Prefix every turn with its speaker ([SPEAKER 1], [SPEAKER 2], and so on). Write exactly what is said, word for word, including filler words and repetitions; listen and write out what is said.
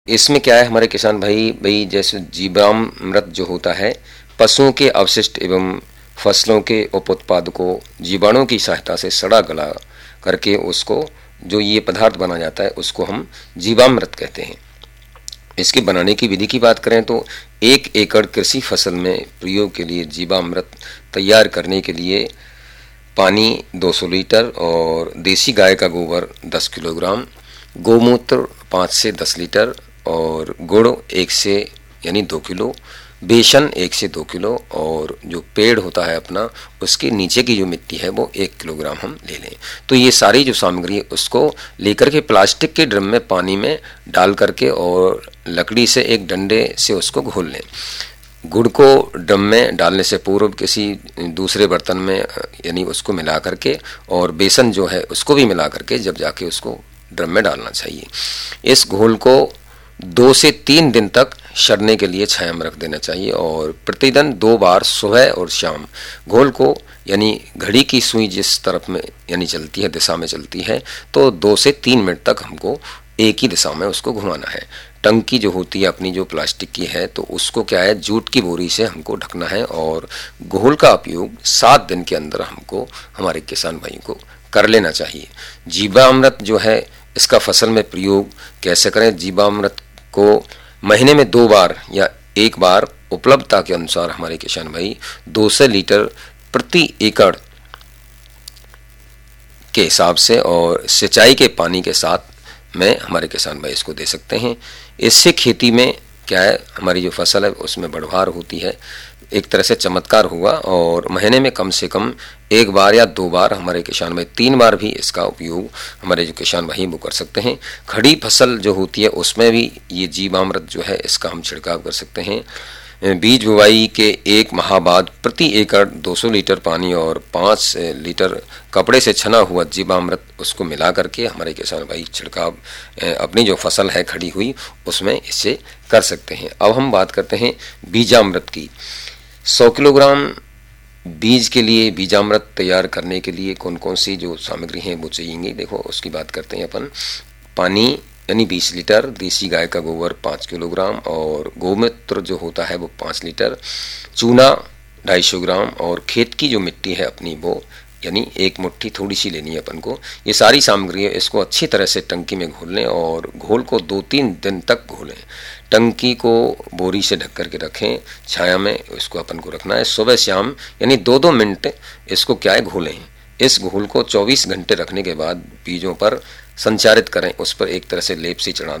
[SPEAKER 1] इसमें क्या है हमारे किसान भाई भाई जैसे जीवामृत जो होता है पशुओं के अवशिष्ट एवं फसलों के उपोत्पाद को जीवाणुओं की सहायता से सड़ा गला करके उसको जो ये पदार्थ बना जाता है उसको हम जीवामृत कहते हैं। इसके बनाने की विधि की बात करें तो एक एकड़ कृषि फसल में प्रयोग के लिए जीवामृत तैयार करने के लिए पानी दो सौ लीटर और देसी गाय का गोबर दस किलोग्राम, गोमूत्र पाँच से दस लीटर और गुड़ एक से यानी दो किलो, बेसन एक से दो किलो और जो पेड़ होता है अपना उसके नीचे की जो मिट्टी है वो एक किलोग्राम हम ले लें। तो ये सारी जो सामग्री है उसको लेकर के प्लास्टिक के ड्रम में पानी में डाल करके और लकड़ी से एक डंडे से उसको घोल लें। गुड़ को ड्रम में डालने से पूर्व किसी दूसरे बर्तन में यानी उसको मिला करके और बेसन जो है उसको भी मिला करके जब जाके उसको ड्रम में डालना चाहिए। इस घोल को दो से तीन दिन तक सड़ने के लिए छाया में रख देना चाहिए और प्रतिदिन दो बार सुबह और शाम घोल को यानी घड़ी की सुई जिस तरफ में यानी चलती है दिशा में चलती है तो दो से तीन मिनट तक हमको एक ही दिशा में उसको घुमाना है। टंकी जो होती है अपनी जो प्लास्टिक की है तो उसको क्या है जूट की बोरी से हमको ढकना है और घोल का उपयोग सात दिन के अंदर हमको हमारे किसान भाई को कर लेना चाहिए। जीवामृत जो है इसका फसल में प्रयोग कैसे करें? जीवामृत को महीने में दो बार या एक बार उपलब्धता के अनुसार हमारे किसान भाई दो सौ लीटर प्रति एकड़ के हिसाब से और सिंचाई के पानी के साथ में हमारे किसान भाई इसको दे सकते हैं। इससे खेती में क्या है हमारी जो फसल है उसमें बढ़वार होती है, एक तरह से चमत्कार हुआ और महीने में कम से कम एक बार या दो बार हमारे किसान भाई तीन बार भी इसका उपयोग हमारे जो किसान भाई वो कर सकते हैं। खड़ी फसल जो होती है उसमें भी ये जीवामृत जो है इसका हम छिड़काव कर सकते हैं। बीज बुवाई के एक माह बाद प्रति एकड़ दो सौ लीटर पानी और पाँच लीटर कपड़े से छना हुआ जीवामृत उसको मिला करके हमारे किसान भाई छिड़काव अपनी जो फसल है खड़ी हुई उसमें इससे कर सकते हैं। अब हम बात करते हैं बीजामृत की। सौ किलोग्राम बीज के लिए बीजामृत तैयार करने के लिए कौन कौन सी जो सामग्री हैं वो चाहिए, देखो उसकी बात करते हैं अपन। पानी यानी बीस लीटर, देसी गाय का गोबर पाँच किलोग्राम और गोमूत्र जो होता है वो पाँच लीटर, चूना ढाई सौ ग्राम और खेत की जो मिट्टी है अपनी वो यानी एक मुट्ठी थोड़ी सी लेनी है अपन को। ये सारी सामग्री है इसको अच्छी तरह से टंकी में घोल लें और घोल को दो तीन दिन तक घोलें। टंकी को बोरी से ढक करके रखें, छाया में इसको अपन को रखना है। सुबह शाम यानी दो दो मिनट इसको क्या है घोलें। इस घोल को चौबीस घंटे रखने के बाद बीजों पर संचारित करें, उस पर एक तरह से लेप सी चढ़ा